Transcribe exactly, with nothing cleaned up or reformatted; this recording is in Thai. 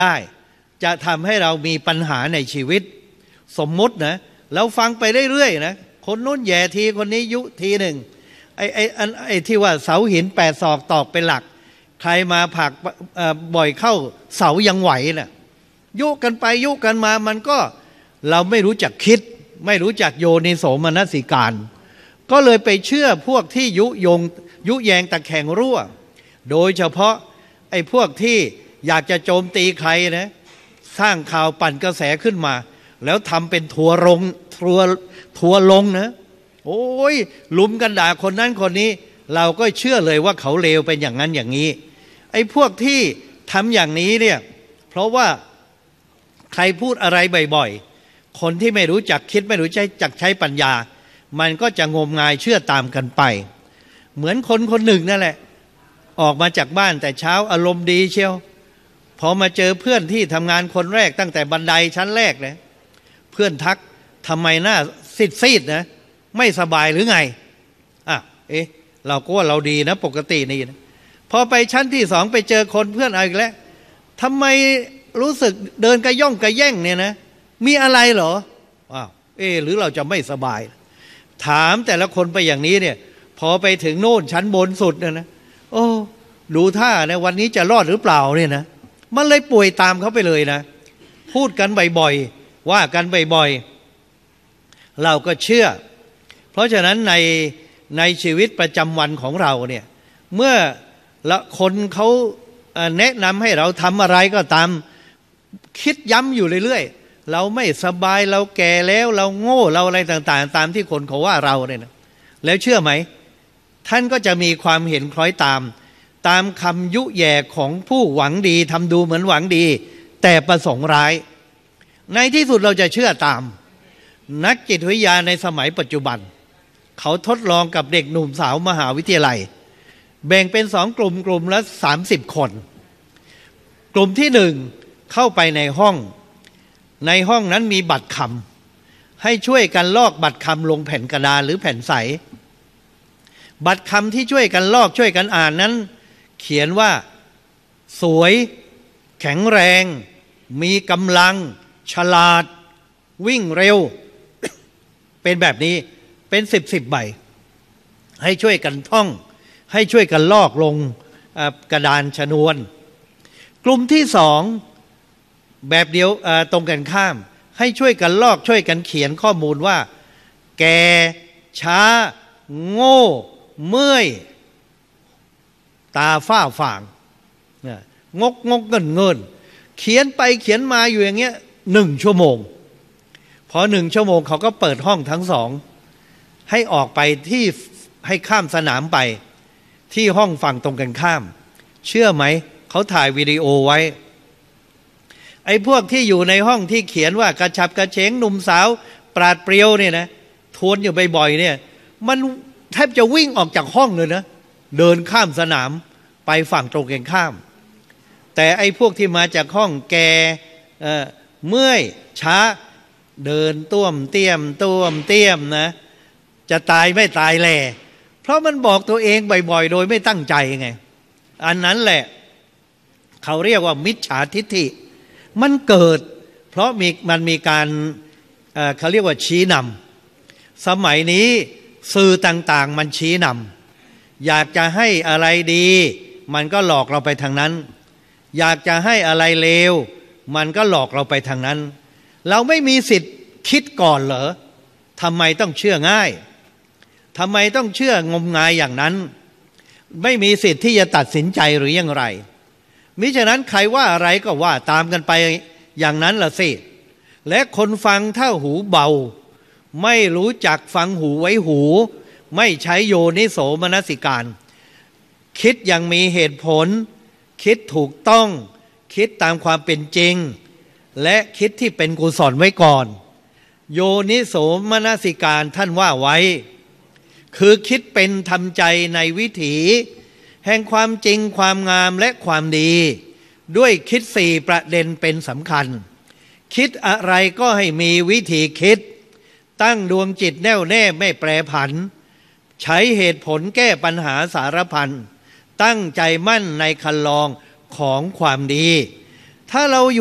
ได้จะทำให้เรามีปัญหาในชีวิตสมมุตินะเราฟังไปเรื่อยๆนะคนนู้นแย่ทีคนนี้ยุทีหนึ่งไอ้ไอ้ไอ้ที่ว่าเสาหินแปดศอกตอกเป็นหลักใครมาผลักบ่อยเข้าเสายังไหวน่ะยุกันไปยุกันมามันก็เราไม่รู้จักคิดไม่รู้จักโยนิโสมนสิการก็เลยไปเชื่อพวกที่ยุยงยุแยงตะแคงรั่วโดยเฉพาะไอ้พวกที่อยากจะโจมตีใครนะสร้างข่าวปั่นกระแสขึ้นมาแล้วทำเป็นทัวลงทัวทัวลงนะโอ้ยลุมกันด่าคนนั้นคนนี้เราก็เชื่อเลยว่าเขาเลวเป็นอย่างนั้นอย่างนี้ไอ้พวกที่ทำอย่างนี้เนี่ยเพราะว่าใครพูดอะไรบ่อยๆคนที่ไม่รู้จักคิดไม่รู้จักใช้ปัญญามันก็จะงมงายเชื่อตามกันไปเหมือนคนคนหนึ่งนั่นแหละออกมาจากบ้านแต่เช้าอารมณ์ดีเชียวพอมาเจอเพื่อนที่ทำงานคนแรกตั้งแต่บันไดชั้นแรกเลยเพื่อนทักทำไมหน้าซีดๆนะไม่สบายหรือไงอ่ะเอ๊ะเราก็ว่าเราดีนะปกตินี่นะพอไปชั้นที่สองไปเจอคนเพื่อนเอาอีกแล้วทำไมรู้สึกเดินกระย่องกระแย่งเนี่ยนะมีอะไรเหรออ้าวเอ๊ะหรือเราจะไม่สบายถามแต่ละคนไปอย่างนี้เนี่ยพอไปถึงโน่นชั้นบนสุดเนี่ยนะโอ้ดูท่าเนี่ยวันนี้จะรอดหรือเปล่าเนี่ยนะมันเลยป่วยตามเขาไปเลยนะพูดกันบ่อยๆว่ากันบ่อยๆเราก็เชื่อเพราะฉะนั้นในในชีวิตประจำวันของเราเนี่ยเมื่อละคนเขาแนะนำให้เราทำอะไรก็ตามคิดย้ำอยู่เรื่อยๆเราไม่สบายเราแก่แล้วเราโง่เราอะไรต่างๆตามที่คนเขาว่าเราเนี่ยนะแล้วเชื่อไหมท่านก็จะมีความเห็นคล้อยตามตามคำยุแย่ของผู้หวังดีทำดูเหมือนหวังดีแต่ประสงค์ร้ายในที่สุดเราจะเชื่อตามนักจิตวิทยาในสมัยปัจจุบันเขาทดลองกับเด็กหนุ่มสาวมหาวิทยาลัยแบ่งเป็นสองกลุ่มกลุ่มละสามสิบคนกลุ่มที่หนึ่งเข้าไปในห้องในห้องนั้นมีบัตรคำให้ช่วยกันลอกบัตรคำลงแผ่นกระดาษหรือแผ่นใสบัตรคำที่ช่วยกันลอกช่วยกันอ่านนั้นเขียนว่าสวยแข็งแรงมีกำลังฉลาดวิ่งเร็ว เป็นแบบนี้เป็นสิบสิบใบให้ช่วยกันท่องให้ช่วยกันลอกลงกระดานชนวนกลุ่มที่สองแบบเดียวตรงกันข้ามให้ช่วยกันลอกช่วยกันเขียนข้อมูลว่าแก่ช้าโง่เมื่อยตาฝ้าฟางงกงกเงินเงินเขียนไปเขียนมาอยู่อย่างเงี้ยหนึ่งชั่วโมงพอหนึ่งชั่วโมงเขาก็เปิดห้องทั้งสองให้ออกไปที่ให้ข้ามสนามไปที่ห้องฝั่งตรงกันข้ามเชื่อไหมเขาถ่ายวิดีโอไว้ไอ้พวกที่อยู่ในห้องที่เขียนว่ากระฉับกระเฉงหนุ่มสาวปราดเปรียวเนี่ยนะทวนอยู่บ่อยๆเนี่ยมันแทบจะวิ่งออกจากห้องเลยนะเดินข้ามสนามไปฝั่งตรงกันข้ามแต่ไอ้พวกที่มาจากห้องแกเอ่อเมื่อยช้าเดินต้วมเตี้ยมต้วมเตี้ยมนะจะตายไม่ตายแหล่เพราะมันบอกตัวเองบ่อยๆโดยไม่ตั้งใจไงอันนั้นแหละเขาเรียกว่ามิจฉาทิฏฐิมันเกิดเพราะมีมันมีการเอ่อเขาเรียกว่าชี้นำสมัยนี้สื่อต่างๆมันชี้นำอยากจะให้อะไรดีมันก็หลอกเราไปทางนั้นอยากจะให้อะไรเลวมันก็หลอกเราไปทางนั้นเราไม่มีสิทธิ์คิดก่อนเหรอทำไมต้องเชื่อง่ายทำไมต้องเชื่องมงายอย่างนั้นไม่มีสิทธิ์ที่จะตัดสินใจหรือยังไรมิฉะนั้นใครว่าอะไรก็ว่าตามกันไปอย่างนั้นล่ะสิและคนฟังถ้าหูเบาไม่รู้จักฟังหูไว้หูไม่ใช้โยนิโสมนสิการคิดอย่างมีเหตุผลคิดถูกต้องคิดตามความเป็นจริงและคิดที่เป็นกุศลไว้ก่อนโยนิโสมนสิการท่านว่าไว้คือคิดเป็นทำใจในวิถีแห่งความจริงความงามและความดีด้วยคิดสี่ประเด็นเป็นสำคัญคิดอะไรก็ให้มีวิธีคิดตั้งดวงจิตแน่วแน่ไม่แปรผันใช้เหตุผลแก้ปัญหาสารพันตั้งใจมั่นในคันลองของความดีถ้าเรา